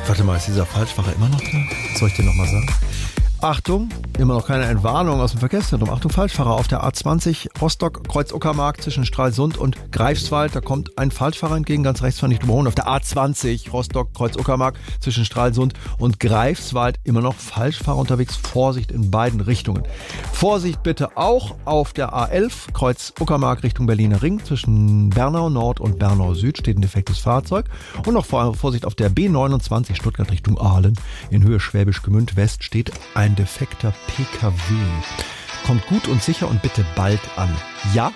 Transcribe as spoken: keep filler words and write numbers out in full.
Warte mal, ist dieser Falschfahrer immer noch da? Soll ich dir nochmal sagen? Achtung, immer noch keine Entwarnung aus dem Verkehrszentrum. Achtung, Falschfahrer auf der A zwanzig Rostock, Kreuz Uckermark zwischen Stralsund und Greifswald. Da kommt ein Falschfahrer entgegen, ganz rechts, nicht überholen. Auf der A zwanzig Rostock, Kreuz Uckermark zwischen Stralsund und Greifswald immer noch Falschfahrer unterwegs. Vorsicht in beiden Richtungen. Vorsicht bitte auch auf der A elf Kreuz Uckermark Richtung Berliner Ring. Zwischen Bernau Nord und Bernau Süd steht ein defektes Fahrzeug. Und noch Vorsicht auf der B neunundzwanzig Stuttgart Richtung Aalen. In Höhe Schwäbisch Gmünd West steht ein defekter P K W. Kommt gut und sicher und bitte bald an. Ja?